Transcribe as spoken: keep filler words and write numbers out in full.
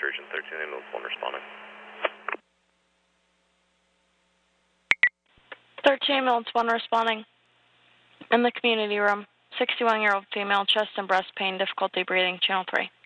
Sturgeon thirteen, ambulance one responding. thirteen, ambulance one responding. In the community room, sixty-one-year-old female, chest and breast pain, difficulty breathing, channel three.